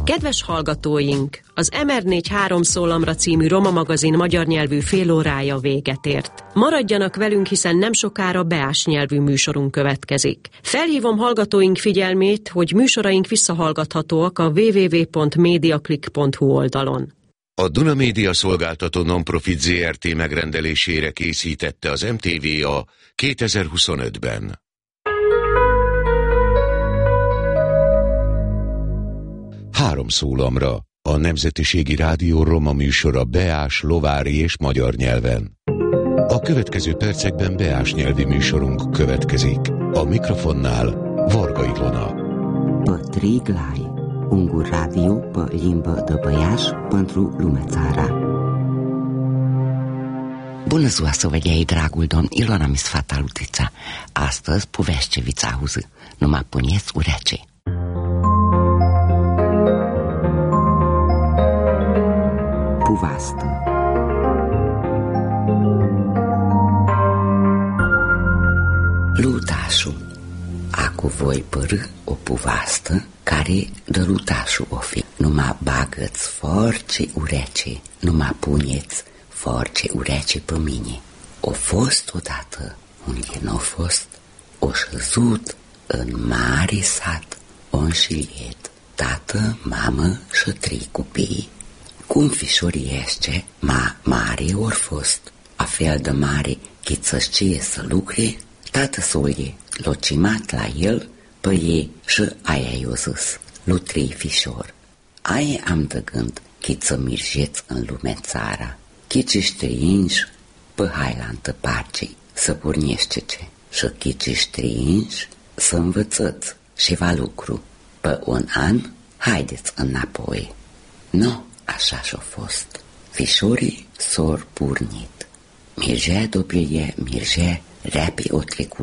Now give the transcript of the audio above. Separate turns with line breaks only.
Kedves hallgatóink, az MR4 szólamra című Roma magazin magyar nyelvű félórája véget ért. Maradjanak velünk, hiszen nem sokára beás nyelvű műsorunk következik. Felhívom hallgatóink figyelmét, hogy műsoraink visszahallgathatóak a www.mediaclick.hu oldalon.
A Duna Média szolgáltató non-profit ZRT megrendelésére készítette az MTVA 2025-ben. Három szólamra, a Nemzetiségi Rádió roma műsora beás, lovári és magyar nyelven. A következő percekben beás nyelvi műsorunk következik. A mikrofonnál Varga Ilona.
Pătriglai, un radio pe limbă de băiaș pentru lumea țara. Bună ziua, săvădiai, dragul domn, Ilona mi sfata Lutița. Astăzi povești auzi, numai puneți urece. Povastă. Lutașul. Acu voi părâ o povastă care de lutașul o fi. Numai bagă-ți force urece, numai puneți force urece pe mine. O fost odată unde n-o fost, o șăzut în mare sat, o înșiliet, tată, mamă și 3 copii. Cum fișoriește, mare ori fost, a fel de mare cât să știe să lucre, tată solie l-o cimat la el, pe ei și aia i-o zis, lui 3 fișor. Aia am de gând cât să mirjeți în lume țara, chici trăinși, pe hailantă parce, să pornește ce, și chici trăinși, să învățăți ceva lucru, pe un an, haideți înapoi. Nu. Așa și-a fost. Fișorii s-or purnit. Mirgea doprie, mirgea, rapi o trecut.